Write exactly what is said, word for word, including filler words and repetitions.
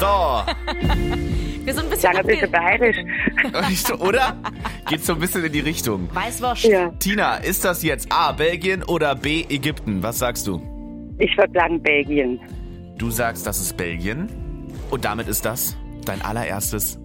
So. Wir sind ein bisschen, Ja, ein bisschen bayerisch. Oder? Geht so ein bisschen in die Richtung. Weißwurst. Ja, Tina, ist das jetzt A, Belgien oder B, Ägypten? Was sagst du? ich würde sagen Belgien. Du sagst, das ist Belgien. Und damit ist das dein allererstes